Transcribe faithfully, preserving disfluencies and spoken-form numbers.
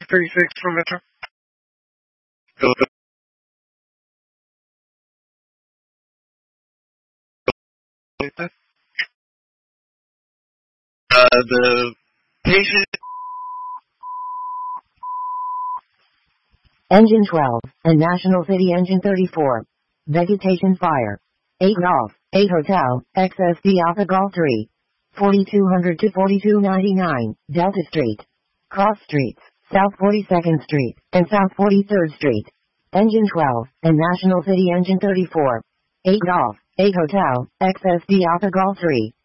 thirty-six from Metro. Go, go. Uh, the patient. Engine twelve, and National City Engine thirty-four. Vegetation fire. eight Golf, eight Hotel, X S D Alpha Golf three. forty-two hundred to forty-two ninety-nine, Delta Street. Cross Streets, South forty-second Street, and South forty-third Street. Engine twelve, and National City Engine thirty-four. eight Golf, eight Hotel, X S D Alpha Golf three.